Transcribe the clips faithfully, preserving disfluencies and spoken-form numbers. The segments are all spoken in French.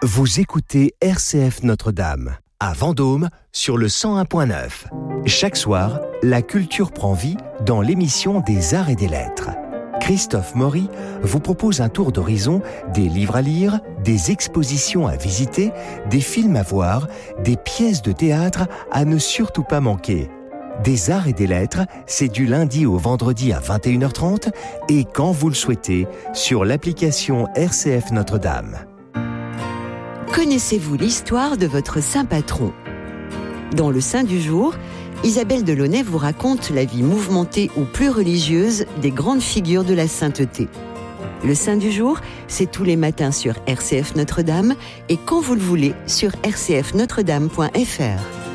Vous écoutez R C F Notre-Dame, à Vendôme, sur le cent un point neuf. Chaque soir, la culture prend vie dans l'émission des Arts et des Lettres. Christophe Maury vous propose un tour d'horizon des livres à lire, des expositions à visiter, des films à voir, des pièces de théâtre à ne surtout pas manquer. Des Arts et des Lettres, c'est du lundi au vendredi à vingt et une heures trente et quand vous le souhaitez, sur l'application R C F Notre-Dame. Connaissez-vous l'histoire de votre saint patron ? Dans le Saint du jour, Isabelle Delaunay vous raconte la vie mouvementée ou plus religieuse des grandes figures de la sainteté. Le Saint du jour, c'est tous les matins sur R C F Notre-Dame et quand vous le voulez sur r c f notre dame point f r.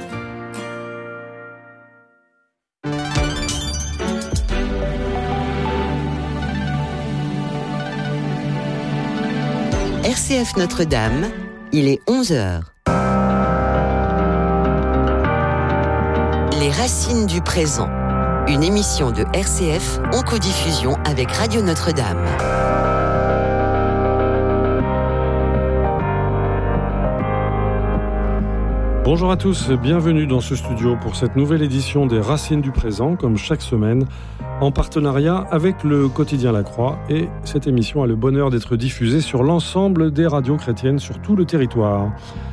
R C F Notre-Dame, il est onze heures. Les racines du présent, une émission de R C F en codiffusion avec Radio Notre-Dame. Bonjour à tous, bienvenue dans ce studio pour cette nouvelle édition des Racines du présent, comme chaque semaine, en partenariat avec le quotidien La Croix. Et cette émission a le bonheur d'être diffusée sur l'ensemble des radios chrétiennes sur tout le territoire.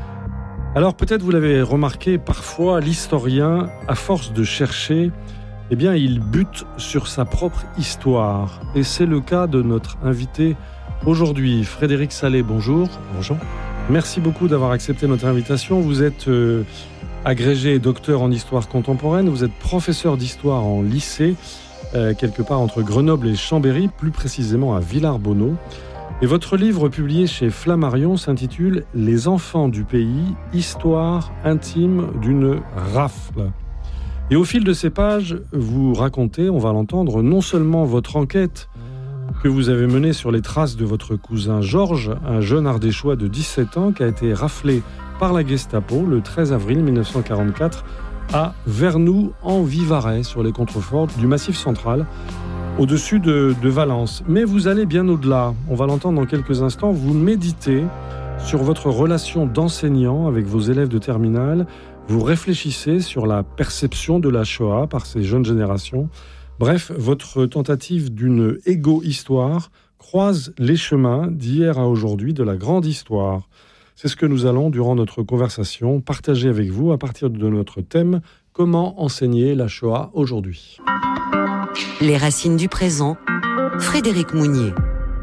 Alors peut-être vous l'avez remarqué, parfois l'historien, à force de chercher, eh bien il bute sur sa propre histoire. Et c'est le cas de notre invité aujourd'hui, Frédéric Sallet. Bonjour. Bonjour. Merci beaucoup d'avoir accepté notre invitation. Vous êtes euh, agrégé et docteur en histoire contemporaine. Vous êtes professeur d'histoire en lycée, euh, quelque part entre Grenoble et Chambéry, plus précisément à Villars-Bonnot. Et votre livre publié chez Flammarion s'intitule « Les enfants du pays, histoire intime d'une rafle ». Et au fil de ces pages, vous racontez, on va l'entendre, non seulement votre enquête que vous avez menée sur les traces de votre cousin Georges, un jeune Ardéchois de dix-sept ans qui a été raflé par la Gestapo le treize avril mille neuf cent quarante-quatre à Vernoux en Vivarais, sur les contreforts du Massif central, au-dessus de, de Valence. Mais vous allez bien au-delà. On va l'entendre dans quelques instants. Vous méditez sur votre relation d'enseignant avec vos élèves de terminale. Vous réfléchissez sur la perception de la Shoah par ces jeunes générations. Bref, votre tentative d'une égo-histoire croise les chemins d'hier à aujourd'hui de la grande histoire. C'est ce que nous allons, durant notre conversation, partager avec vous à partir de notre thème « Comment enseigner la Shoah aujourd'hui ?» Les racines du présent, Frédéric Mounier.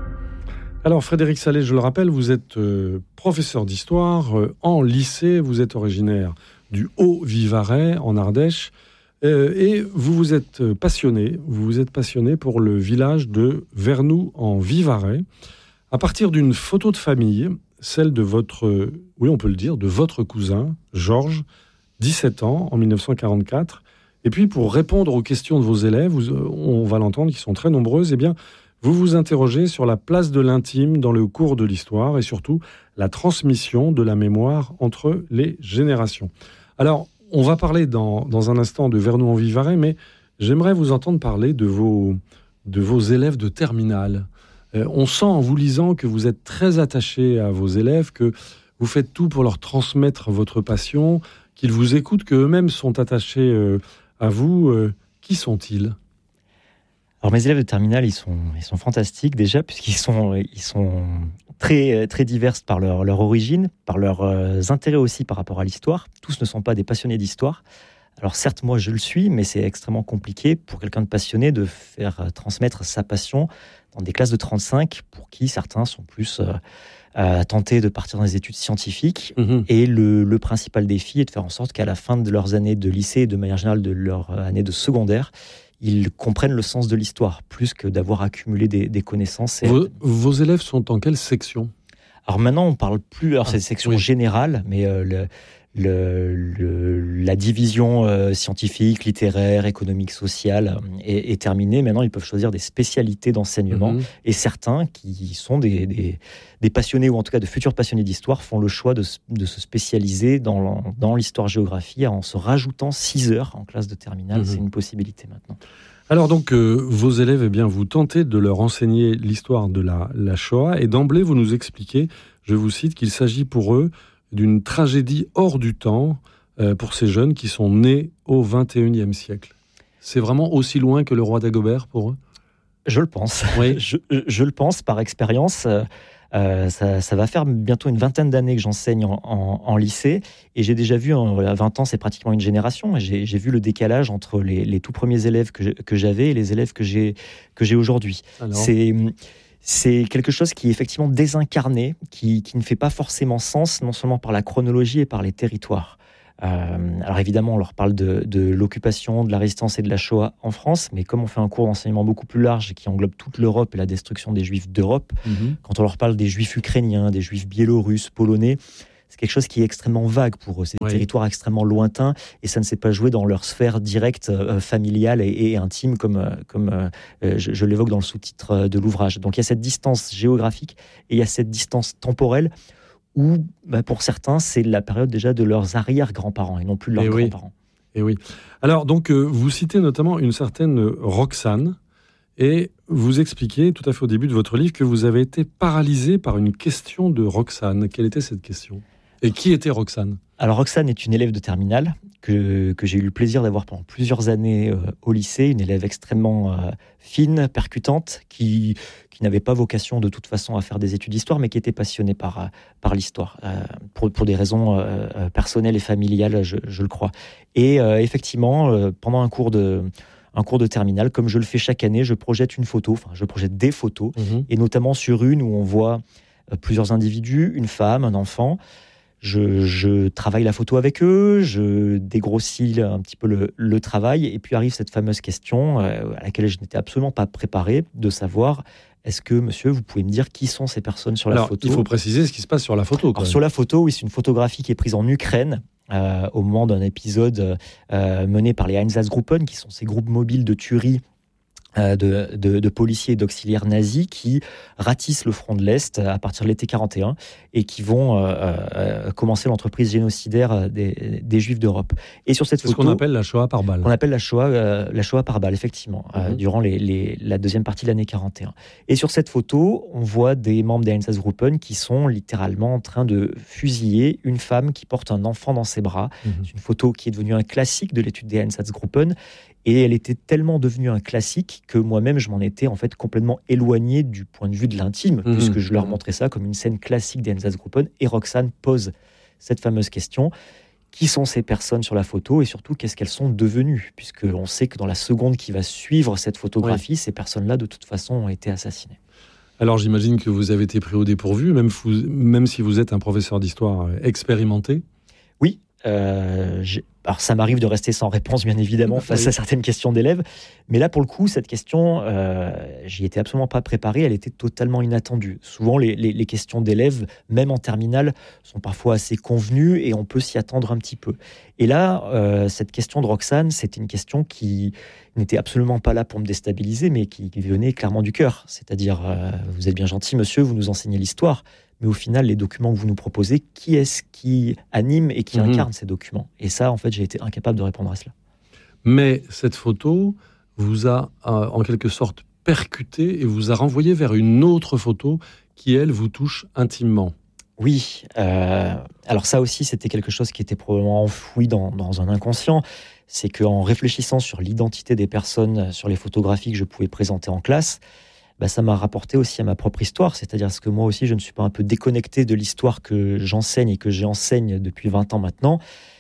Alors Frédéric Sallet, je le rappelle, vous êtes euh, professeur d'histoire euh, en lycée, vous êtes originaire du Haut-Vivarais en Ardèche euh, et vous vous êtes passionné, vous vous êtes passionné pour le village de Vernoux en Vivarais à partir d'une photo de famille, celle de votre, oui on peut le dire, de votre cousin Georges, dix-sept ans en mille neuf cent quarante-quatre. Et puis, pour répondre aux questions de vos élèves, on va l'entendre, qui sont très nombreuses, eh bien, vous vous interrogez sur la place de l'intime dans le cours de l'histoire et surtout la transmission de la mémoire entre les générations. Alors, on va parler dans, dans un instant de Vernoux en Vivarais, mais j'aimerais vous entendre parler de vos, de vos élèves de terminale. Euh, on sent en vous lisant que vous êtes très attaché à vos élèves, que vous faites tout pour leur transmettre votre passion, qu'ils vous écoutent, qu'eux-mêmes sont attachés euh, à vous. Euh, qui sont-ils ? Alors mes élèves de terminale, ils sont, ils sont fantastiques déjà, puisqu'ils sont, ils sont très, très divers par leur, leur origine, par leurs euh, intérêts aussi par rapport à l'histoire. Tous ne sont pas des passionnés d'histoire. Alors certes, moi je le suis, mais c'est extrêmement compliqué pour quelqu'un de passionné de faire euh, transmettre sa passion dans des classes de trente-cinq, pour qui certains sont plus euh, euh, tentés de partir dans des études scientifiques. Mmh. Et le, le principal défi est de faire en sorte qu'à la fin de leurs années de lycée et de manière générale de leur année de secondaire, ils comprennent le sens de l'histoire, plus que d'avoir accumulé des, des connaissances. Et... Vos, vos élèves sont en quelle section ? Alors maintenant, on ne parle plus, alors ah, c'est une section oui. générale, mais euh, le, le, le, la division euh, scientifique, littéraire, économique, sociale euh, est, est terminée. Maintenant, ils peuvent choisir des spécialités d'enseignement. Mmh. Et certains, qui sont des, des, des passionnés, ou en tout cas de futurs passionnés d'histoire, font le choix de, de se spécialiser dans, dans l'histoire-géographie en se rajoutant six heures en classe de terminale. Mmh. C'est une possibilité maintenant. Alors donc, euh, vos élèves, eh bien, vous tentez de leur enseigner l'histoire de la, la Shoah, et d'emblée, vous nous expliquez, je vous cite, qu'il s'agit pour eux d'une tragédie hors du temps euh, pour ces jeunes qui sont nés au vingt et unième siècle. C'est vraiment aussi loin que le roi Dagobert pour eux ? Je le pense. Oui. je, je le pense par expérience. Euh, ça, ça va faire bientôt une vingtaine d'années que j'enseigne en, en, en lycée, et j'ai déjà vu, en, à vingt ans, c'est pratiquement une génération, et j'ai, j'ai vu le décalage entre les, les tout premiers élèves que, je, que j'avais et les élèves que j'ai, que j'ai aujourd'hui. C'est, c'est quelque chose qui est effectivement désincarné, qui, qui ne fait pas forcément sens, non seulement par la chronologie et par les territoires. Euh, alors évidemment, on leur parle de, de l'occupation, de la résistance et de la Shoah en France, mais comme on fait un cours d'enseignement beaucoup plus large qui englobe toute l'Europe et la destruction des Juifs d'Europe, mmh. quand on leur parle des Juifs ukrainiens, des Juifs biélorusses, polonais, c'est quelque chose qui est extrêmement vague pour eux. C'est des oui. territoires extrêmement lointains, et ça ne s'est pas joué dans leur sphère directe, euh, familiale et, et intime, comme, euh, comme euh, je, je l'évoque dans le sous-titre de l'ouvrage. Donc il y a cette distance géographique et il y a cette distance temporelle, où, bah, pour certains, c'est la période déjà de leurs arrière-grands-parents et non plus de leurs et grands-parents. Oui. Et oui. Alors, donc, euh, vous citez notamment une certaine Roxane, et vous expliquez tout à fait au début de votre livre que vous avez été paralysé par une question de Roxane. Quelle était cette question ? Et qui était Roxane ? Alors, Roxane est une élève de terminale que, que j'ai eu le plaisir d'avoir pendant plusieurs années euh, au lycée, une élève extrêmement euh, fine, percutante, qui, qui n'avait pas vocation de toute façon à faire des études d'histoire, mais qui était passionnée par, par l'histoire, euh, pour, pour des raisons euh, personnelles et familiales, je, je le crois. Et euh, effectivement, euh, pendant un cours de... un cours de terminale, comme je le fais chaque année, je projette une photo, enfin je projette des photos, mmh. et notamment sur une où on voit euh, plusieurs individus, une femme, un enfant. Je, je travaille la photo avec eux, je dégrossis un petit peu le, le travail, et puis arrive cette fameuse question euh, à laquelle je n'étais absolument pas préparé, de savoir, est-ce que, monsieur, vous pouvez me dire qui sont ces personnes sur Alors, la photo ? Il faut préciser ce qui se passe sur la photo. Alors, sur la photo, oui, c'est une photographie qui est prise en Ukraine, euh, au moment d'un épisode euh, mené par les Einsatzgruppen, qui sont ces groupes mobiles de tuerie Euh, de, de, de policiers et d'auxiliaires nazis qui ratissent le front de l'Est à partir de l'été quarante et un et qui vont euh, euh, commencer l'entreprise génocidaire des, des Juifs d'Europe. Et sur cette C'est photo, ce qu'on appelle la Shoah par balle. On appelle la Shoah, euh, la Shoah par balle, effectivement, mmh. euh, durant les, les, la deuxième partie de l'année quarante et un. Et sur cette photo, on voit des membres des Einsatzgruppen qui sont littéralement en train de fusiller une femme qui porte un enfant dans ses bras. Mmh. C'est une photo qui est devenue un classique de l'étude des Einsatzgruppen. Et elle était tellement devenue un classique que moi-même, je m'en étais en fait complètement éloigné du point de vue de l'intime, mmh. puisque je leur montrais ça comme une scène classique des Einsatzgruppen. Et Roxane pose cette fameuse question. Qui sont ces personnes sur la photo, et surtout, qu'est-ce qu'elles sont devenues ? Puisqu'on sait que dans la seconde qui va suivre cette photographie, oui. ces personnes-là, de toute façon, ont été assassinées. Alors, j'imagine que vous avez été pris au dépourvu, même, vous, même si vous êtes un professeur d'histoire expérimenté. Oui. Euh, alors ça m'arrive de rester sans réponse, bien évidemment, face oui. à certaines questions d'élèves, mais là pour le coup cette question euh, j'y étais absolument pas préparé, elle était totalement inattendue. Souvent les, les, les questions d'élèves, même en terminale, sont parfois assez convenues et on peut s'y attendre un petit peu. Et là euh, cette question de Roxane, c'était une question qui n'était absolument pas là pour me déstabiliser, mais qui, qui venait clairement du cœur, c'est-à-dire euh, vous êtes bien gentil monsieur, vous nous enseignez l'histoire, mais au final, les documents que vous nous proposez, qui est-ce qui anime et qui mmh. incarne ces documents ? Et ça, en fait, j'ai été incapable de répondre à cela. Mais cette photo vous a, euh, en quelque sorte, percuté et vous a renvoyé vers une autre photo qui, elle, vous touche intimement. Oui. Euh, alors ça aussi, c'était quelque chose qui était probablement enfoui dans, dans un inconscient. C'est qu'en réfléchissant sur l'identité des personnes sur les photographies que je pouvais présenter en classe, bah, ça m'a rapporté aussi à ma propre histoire, c'est-à-dire que moi aussi, je ne suis pas un peu déconnecté de l'histoire que j'enseigne et que j'enseigne depuis vingt ans maintenant.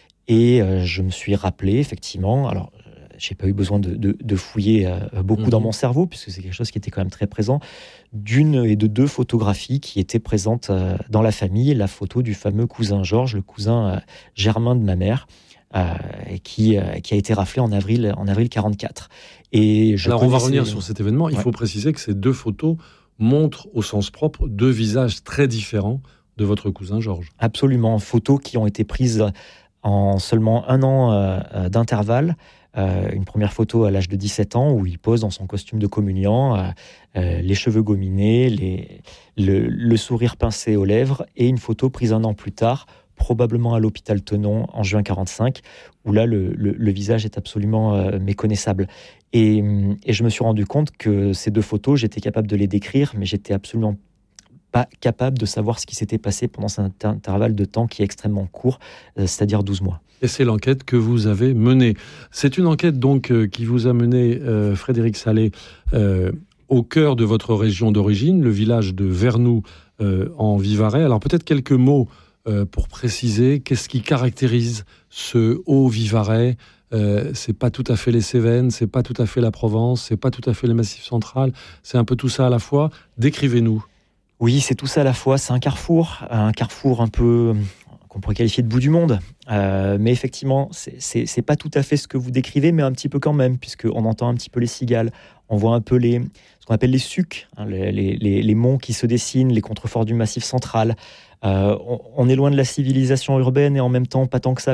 Et euh, je me suis rappelé, effectivement, alors euh, je n'ai pas eu besoin de, de, de fouiller euh, beaucoup mmh. dans mon cerveau, puisque c'est quelque chose qui était quand même très présent, d'une et de deux photographies qui étaient présentes euh, dans la famille. La photo du fameux cousin Georges, le cousin euh, germain de ma mère, Euh, qui, euh, qui a été raflé en avril, en avril quarante-quatre. Et je Alors, connaissais... on va revenir sur cet événement. Il ouais. faut préciser que ces deux photos montrent, au sens propre, deux visages très différents de votre cousin Georges. Absolument. Photos qui ont été prises en seulement un an euh, d'intervalle. Euh, une première photo à l'âge de dix-sept ans, où il pose dans son costume de communiant, euh, euh, les cheveux gominés, les, le, le sourire pincé aux lèvres, et une photo prise un an plus tard, probablement à l'hôpital Tenon en juin quarante-cinq, où là le, le, le visage est absolument euh, méconnaissable. Et, et je me suis rendu compte que ces deux photos, j'étais capable de les décrire, mais j'étais absolument pas capable de savoir ce qui s'était passé pendant cet intervalle de temps qui est extrêmement court, euh, c'est-à-dire douze mois. Et c'est l'enquête que vous avez menée. C'est une enquête donc euh, qui vous a mené, euh, Frédéric Sallet, euh, au cœur de votre région d'origine, le village de Vernoux euh, en Vivarais. Alors peut-être quelques mots euh, pour préciser qu'est-ce qui caractérise ce Haut-Vivarais. Euh, c'est pas tout à fait les Cévennes, c'est pas tout à fait la Provence, c'est pas tout à fait le Massif central, c'est un peu tout ça à la fois. Décrivez-nous. Oui, c'est tout ça à la fois. C'est un carrefour, un carrefour un peu qu'on pourrait qualifier de bout du monde. Euh, mais effectivement, c'est, c'est, c'est pas tout à fait ce que vous décrivez, mais un petit peu quand même, puisqu'on entend un petit peu les cigales, on voit un peu les, ce qu'on appelle les sucs, hein, les, les, les monts qui se dessinent, les contreforts du Massif central. Euh, on, on est loin de la civilisation urbaine et en même temps pas tant que ça,